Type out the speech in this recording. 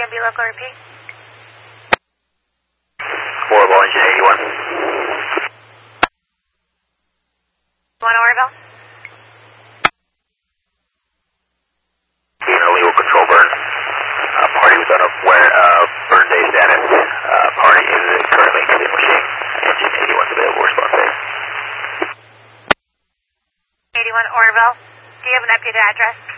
be local, repeat. Horrible engine 81. 1 Oroville. Being illegal control burn. Party was unaware of burn day status. Party is currently extinguishing. Engine 81 is available, response base. 81 Oroville. Do you have an updated address?